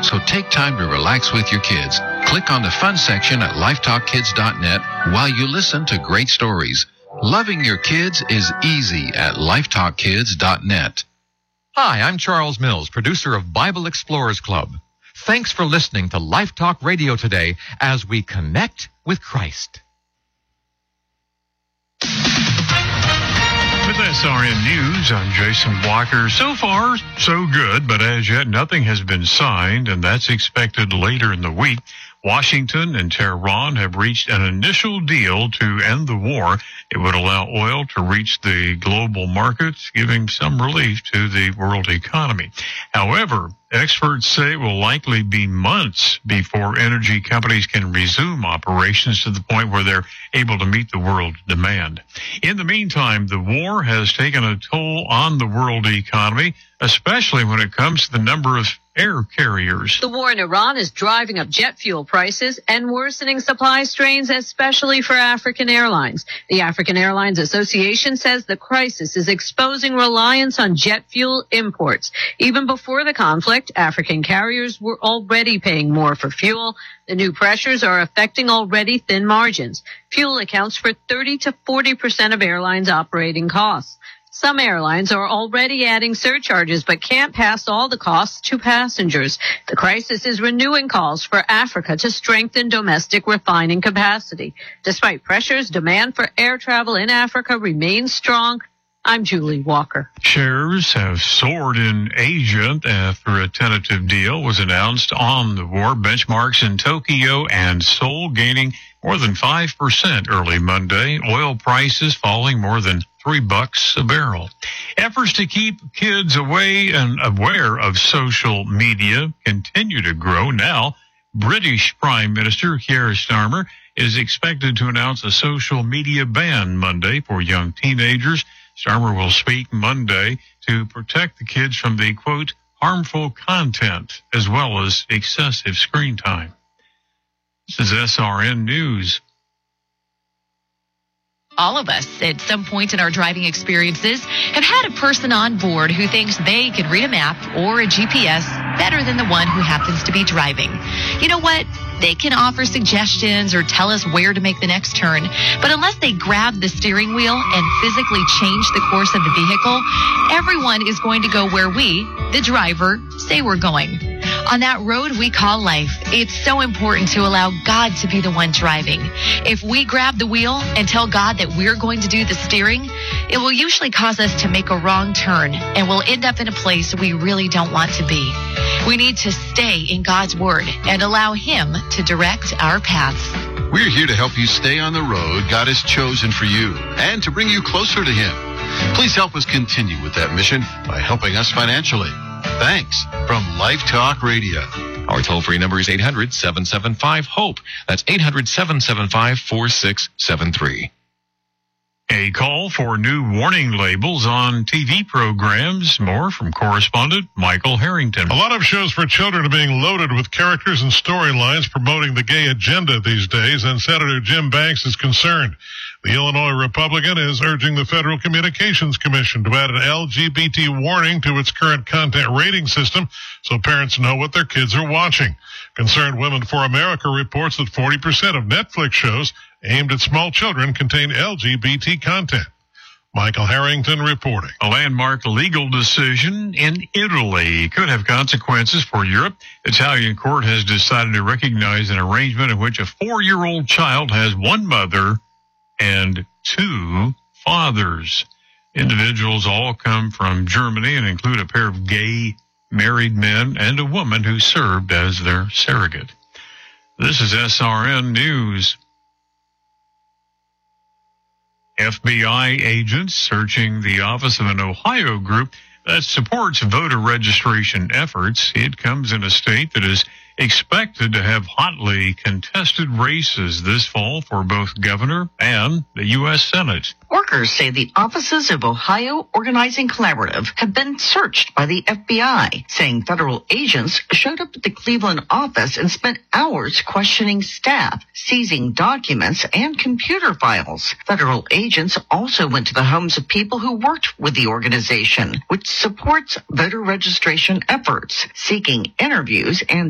So take time to relax with your kids. Click on the fun section at lifetalkkids.net while you listen to great stories. Loving your kids is easy at lifetalkkids.net. Hi, I'm Charles Mills, producer of Bible Explorers Club. Thanks for listening to Life Talk Radio today as we connect with Christ. With SRN News, I'm Jason Walker. So far, so good, but as yet, nothing has been signed, and that's expected later in the week. Washington and Tehran have reached an initial deal to end the war. It would allow oil to reach the global markets, giving some relief to the world economy. However, experts say it will likely be months before energy companies can resume operations to the point where they're able to meet the world demand. In the meantime, the war has taken a toll on the world economy, especially when it comes to the number of air carriers. The war in Iran is driving up jet fuel prices and worsening supply strains, especially for African airlines. The African Airlines Association says the crisis is exposing reliance on jet fuel imports. Even before the conflict, African carriers were already paying more for fuel. The new pressures are affecting already thin margins. Fuel accounts for 30 to 40% of airlines' operating costs. Some airlines are already adding surcharges but can't pass all the costs to passengers. The crisis is renewing calls for Africa to strengthen domestic refining capacity. Despite pressures, demand for air travel in Africa remains strong. I'm Julie Walker. Shares have soared in Asia after a tentative deal was announced on the war. Benchmarks in Tokyo and Seoul gaining more than 5% early Monday. Oil prices falling more than $3 a barrel. Efforts to keep kids away and aware of social media continue to grow. Now, British Prime Minister Keir Starmer is expected to announce a social media ban Monday for young teenagers. Starmer will speak Monday to protect the kids from the, quote, harmful content as well as excessive screen time. This is SRN News. All of us, at some point in our driving experiences, have had a person on board who thinks they can read a map or a GPS better than the one who happens to be driving. You know what? They can offer suggestions or tell us where to make the next turn, but unless they grab the steering wheel and physically change the course of the vehicle, everyone is going to go where we, the driver, say we're going. On that road we call life, it's so important to allow God to be the one driving. If we grab the wheel and tell God that we're going to do the steering, it will usually cause us to make a wrong turn and we'll end up in a place we really don't want to be. We need to stay in God's word and allow Him to direct our paths. We're here to help you stay on the road God has chosen for you and to bring you closer to Him. Please help us continue with that mission by helping us financially. Thanks from Life Talk Radio. Our toll-free number is 800-775-HOPE. That's 800-775-4673. A call for new warning labels on TV programs. More from correspondent Michael Harrington. A lot of shows for children are being loaded with characters and storylines promoting the gay agenda these days, and Senator Jim Banks is concerned. The Illinois Republican is urging the Federal Communications Commission to add an LGBT warning to its current content rating system so parents know what their kids are watching. Concerned Women for America reports that 40% of Netflix shows aimed at small children contain LGBT content. Michael Harrington reporting. A landmark legal decision in Italy could have consequences for Europe. Italian court has decided to recognize an arrangement in which a 4-year-old child has one mother and 2 fathers. Individuals all come from Germany and include a pair of gay married men and a woman who served as their surrogate. This is SRN News. FBI agents searching the office of an Ohio group that supports voter registration efforts. It comes in a state that is expected to have hotly contested races this fall for both governor and the U.S. Senate. Workers say the offices of Ohio Organizing Collaborative have been searched by the FBI, saying federal agents showed up at the Cleveland office and spent hours questioning staff, seizing documents and computer files. Federal agents also went to the homes of people who worked with the organization, which supports voter registration efforts, seeking interviews and